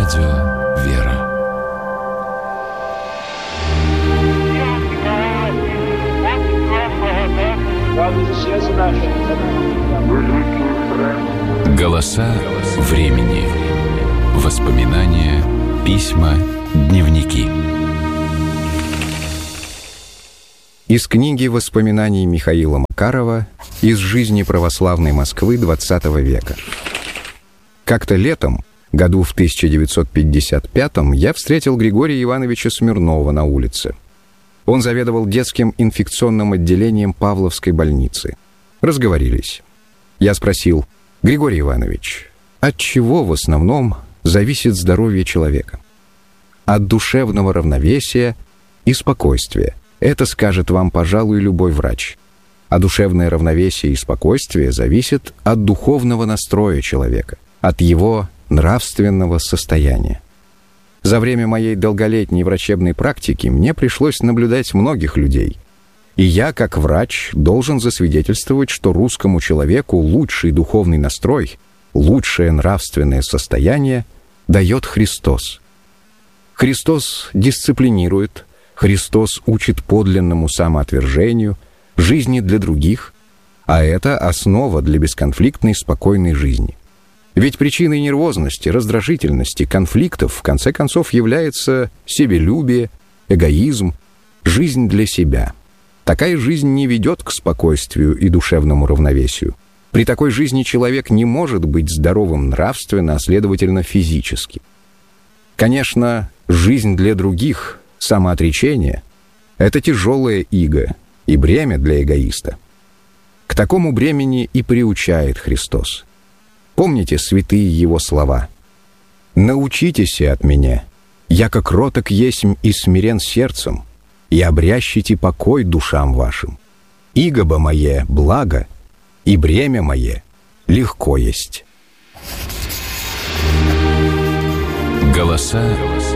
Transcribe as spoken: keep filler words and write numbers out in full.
Радио «Вера». Голоса времени. Воспоминания, письма, дневники. Из книги воспоминаний Михаила Макарова «Из жизни православной Москвы двадцатого века». Как-то летом, году в тысяча девятьсот пятьдесят пятом, я встретил Григория Ивановича Смирнова на улице. Он заведовал детским инфекционным отделением Павловской больницы. Разговорились. Я спросил: «Григорий Иванович, от чего в основном зависит здоровье человека?» «От душевного равновесия и спокойствия. Это скажет вам, пожалуй, любой врач. А душевное равновесие и спокойствие зависит от духовного настроя человека, от его нравственного состояния. За время моей долголетней врачебной практики мне пришлось наблюдать многих людей. И я, как врач, должен засвидетельствовать, что русскому человеку лучший духовный настрой, лучшее нравственное состояние дает Христос. Христос дисциплинирует, Христос учит подлинному самоотвержению, жизни для других, а это основа для бесконфликтной спокойной жизни. Ведь причиной нервозности, раздражительности, конфликтов в конце концов является себелюбие, эгоизм, жизнь для себя. Такая жизнь не ведет к спокойствию и душевному равновесию. При такой жизни человек не может быть здоровым нравственно, а следовательно физически. Конечно, жизнь для других, самоотречение – это тяжелое иго и бремя для эгоиста. К такому бремени и приучает Христос. Помните святые Его слова: «Научитесь от Меня, яко кроток есмь и смирен сердцем, и обрящите покой душам вашим. Игобо Мое благо, и бремя Мое легко есть». Голоса